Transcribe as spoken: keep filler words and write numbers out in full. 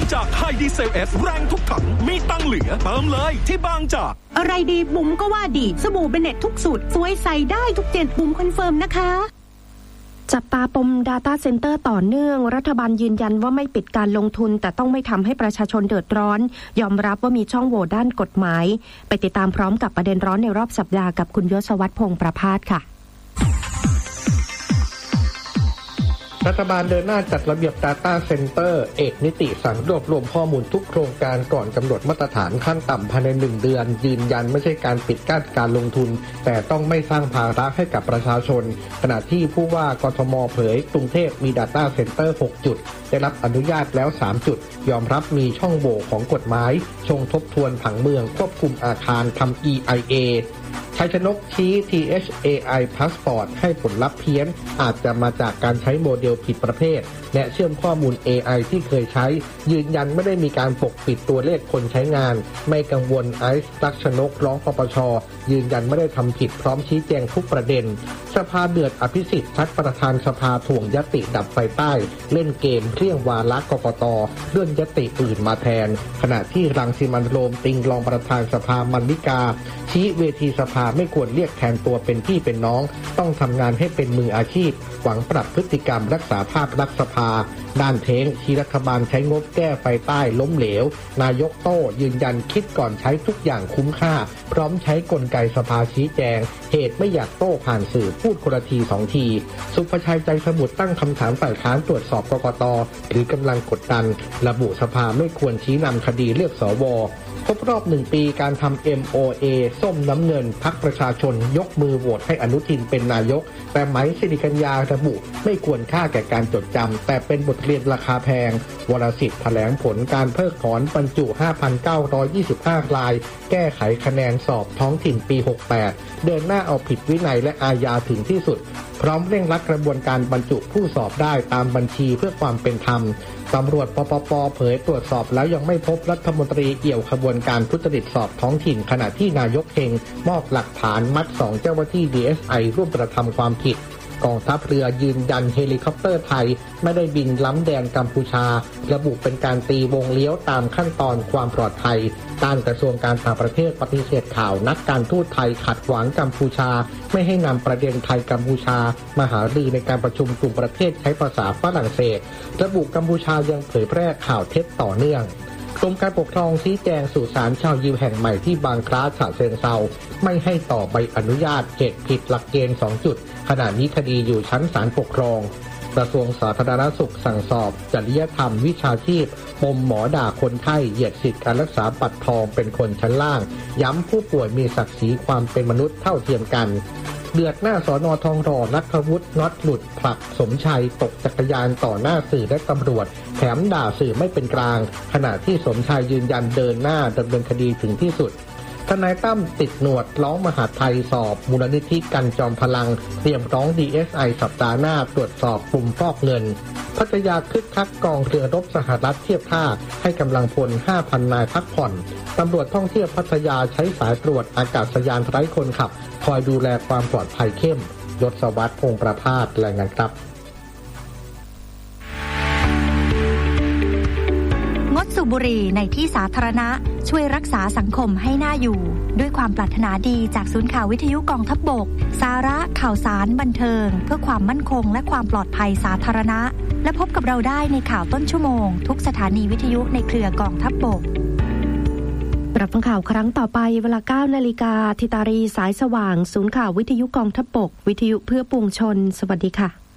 จากไฮดีเซล เอส แรงทุกถังมีตังเหลือเติมเลยที่บางจากอะไรดีบุ๋มก็ว่าดีสบู่เบเน็ตทุกสูตรสวยใส่ได้ทุกเจนบุ๋มคอนเฟิร์มนะคะจับตาปม Data Center ต่อเนื่องรัฐบาลยืนยันว่าไม่ปิดการลงทุนแต่ต้องไม่ทำให้ประชาชนเดือดร้อนยอมรับว่ามีช่องโหว่ด้านกฎหมายไปติดตามพร้อมกับประเด็นร้อนในรอบสัปดาห์กับคุณยศวัฒน์พงษ์ประภาสค่ะรัฐบาลเดินหน้าจัดระเบียบ Data Center เอกนิติสั่งรวบรวมข้อมูลทุกโครงการก่อนกำหนดมาตรฐานขั้นต่ำภายในหนึ่งเดือนยืนยันไม่ใช่การปิดกั้นการลงทุนแต่ต้องไม่สร้างภาระให้กับประชาชนขณะที่ผู้ว่ากทมเผยกรุงเทพมี Data Center หกจุดได้รับอนุญาตแล้วสามจุดยอมรับมีช่องโหว่ของกฎหมายชงทบทวนผังเมืองควบคุมอาคารทำ อี ไอ เอชัยชนกชี้ ที เอช เอ ไอ Passport ให้ผลลัพธ์เพี้ยนอาจจะมาจากการใช้โมเดลผิดประเภทและเชื่อมข้อมูล เอ ไอ ที่เคยใช้ยืนยันไม่ได้มีการปกปิดตัวเลขคนใช้งานไม่กังวลไอซ์รักชนกร้องปปชยืนยันไม่ได้ทำผิดพร้อมชี้แจงทุกประเด็นสภาเดือดอภิสิทธิ์ทักประธานสภาถ่วงยติดับไฟใต้เล่นเกมเรี่ยงวาระกกต.เลื่อนยติอื่นมาแทนขณะที่รังสิมันต์โรมติงรองประธานสภามันลิกาชี้เวทีสภาไม่ควรเรียกแทนตัวเป็นพี่เป็นน้องต้องทำงานให้เป็นมืออาชีพหวังปรับพฤติกรรมรักษาภาพลักษณ์สภาด้านเท้งที่รัฐบาลใช้งบแก้ไฟใต้ล้มเหลวนายกโต้ยืนยันคิดก่อนใช้ทุกอย่างคุ้มค่าพร้อมใช้กลไกสภาชี้แจงเหตุไม่อยากโต้ผ่านสื่อพูดคนละทีสองทีสุภชัยใจสมุทรตั้งคำถามฝ่ายค้านตรวจสอบกกต.หรือกำลังกดดันระบุสภาไม่ควรชี้นำคดีเลือกสวครบรอบหนึ่งปีการทำ เอ็ม โอ เอ ส้มน้ำเงินพรรคประชาชนยกมือโหวตให้อนุทินเป็นนายกแต่ไหมสิริกัญญาระบุไม่ควรค่าแก่การจดจำแต่เป็นบทเรียนราคาแพงวรสิทธิ์แถลงผลการเพิกถอนบรรจุ ห้าพันเก้าร้อยยี่สิบห้า รายแก้ไขคะแนนสอบท้องถิ่นปีหกแปดเดินหน้าเอาผิดวินัยและอาญาถึงที่สุดพร้อมเร่งรัดกระบวนการบรรจุผู้สอบได้ตามบัญชีเพื่อความเป็นธรรมตำรวจปปป.เผยตรวจสอบแล้วยังไม่พบรัฐมนตรีเอี่ยวขบวนการทุจริตสอบท้องถิ่นขณะที่นายกเฮงมอบหลักฐานมัดสองเจ้าหน้าที่ ดี เอส ไอ ร่วมกระทำความผิดกองทัพเรือยืนยันเฮลิคอปเตอร์ไทยไม่ได้บินล้ำแดนกัมพูชาระบุเป็นการตีวงเลี้ยวตามขั้นตอนความปลอดภัยด้านกระทรวงการต่างประเทศปฏิเสธข่าวนักการทูตไทยขัดขวางกัมพูชาไม่ให้นำประเด็นไทยกัมพูชามาหารือในการประชุมกลุ่มประเทศใช้ภาษาฝรั่งเศสระบุกัมพูชายังเผยแพร่ข่าวเท็จต่อเนื่องกรมการปกครองชี้แจงสู่ศาลชาวยิวแห่งใหม่ที่บางคล้าฉะเชิงเทราไม่ให้ต่อใบอนุญาตเหตุผิดหลักเกณฑ์สองจุดขณะนี้คดีอยู่ชั้นศาลปกครองกระทรวงสาธารณสุขสั่งสอบจริยธรรมวิชาชีพปมหมอด่าคนไข้เหยียดสิทธิการรักษาบัตรทองเป็นคนชั้นล่างย้ำผู้ป่วยมีศักดิ์ศรีความเป็นมนุษย์เท่าเทียมกันเดือดหน้าสน.ทองหล่อนัทวุฒิน็อตหลุดผลักสมชัยตกจักรยานต่อหน้าสื่อและตำรวจแถมด่าสื่อไม่เป็นกลางขณะที่สมชายยืนยันเดินหน้าดำเนินคดีถึงที่สุดทนายตั้มติดหนวดร้องมหาไทยสอบมูลนิธิกันจอมพลังเตรียมร้อง ดี เอส ไอ สัปดาห์หน้าตรวจสอบปุ่มฟอกเงินพัทยาคึกคักกองเรือรบสหรัฐเทียบท่าให้กำลังพล ห้าพัน นายพักผ่อนตำรวจท่องเที่ยวพัทยาใช้สายตรวจอากาศยานไร้คนขับคอยดูแลความปลอดภัยเข้มยศวัฒน์พงษ์ประภาสรายงานครับงดสูบบุหรี่ในที่สาธารณะช่วยรักษาสังคมให้น่าอยู่ด้วยความปรารถนาดีจากศูนย์ข่าววิทยุกองทัพบกสาระข่าวสารบันเทิงเพื่อความมั่นคงและความปลอดภัยสาธารณะและพบกับเราได้ในข่าวต้นชั่วโมงทุกสถานีวิทยุในเครือกองทัพบกรับฟังข่าวครั้งต่อไปเวลา เก้านาฬิกา ธิตารีสายสว่างศูนย์ข่าววิทยุกองทัพบกวิทยุเพื่อปวงชนสวัสดีค่ะ